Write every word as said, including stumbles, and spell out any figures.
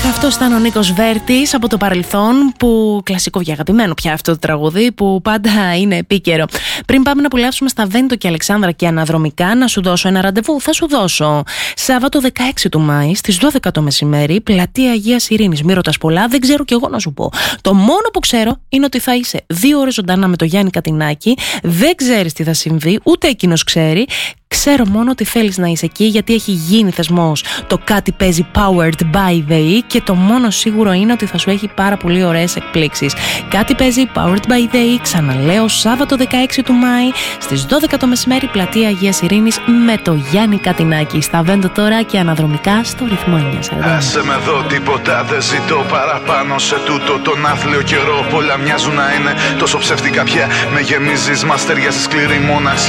Αυτός ήταν ο Νίκος Βέρτης από το παρελθόν, που κλασικό και αγαπημένο πια αυτό το τραγούδι, που πάντα είναι επίκαιρο. Πριν πάμε να πουλεύσουμε στα Βέντο και Αλεξάνδρα και αναδρομικά, να σου δώσω ένα ραντεβού. Θα σου δώσω Σάββατο δεκαέξι του Μάη στις δώδεκα το μεσημέρι, πλατεία Αγίας Ειρήνης. Μη ρωτάς πολλά, δεν ξέρω κι εγώ να σου πω. Το μόνο που ξέρω είναι ότι θα είσαι δύο ώρες ζωντανά με το Γιάννη Κατινάκη. Δεν ξέρεις τι θα συμβεί, ούτε εκείνος ξέρει. Ξέρω μόνο ότι θέλεις να είσαι εκεί, γιατί έχει γίνει θεσμός το Κάτι Παίζει Powered by the E, και το μόνο σίγουρο είναι ότι θα σου έχει πάρα πολύ ωραίες εκπλήξεις. Κάτι Παίζει Powered by the E, ξαναλέω, Σάββατο δεκαέξι του Μάη στις δώδεκα το μεσημέρι, πλατεία Αγίας Ειρήνης, με το Γιάννη Κατινάκη. Στα Βέντο τώρα και αναδρομικά στο ρυθμό εννιά σαράντα. Άσε με δω, τίποτα δεν ζητώ παραπάνω σε τούτο τον άθλιο καιρό. Πολλά μοιάζουν να είναι τόσο ψεύτικα πια. Με γεμίζεις, μας ταιριάζει σκληρή μοναξιά.